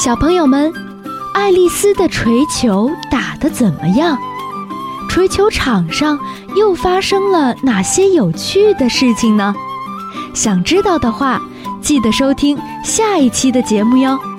小朋友们，爱丽丝的锤球打得怎么样？锤球场上又发生了哪些有趣的事情呢？想知道的话，记得收听下一期的节目哟。